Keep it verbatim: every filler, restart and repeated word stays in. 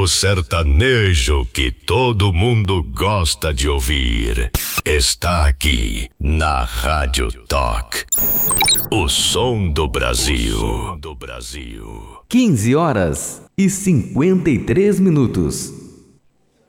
O sertanejo que todo mundo gosta de ouvir está aqui na Rádio Talk. O som do Brasil. O som do Brasil. quinze horas e cinquenta e três minutos.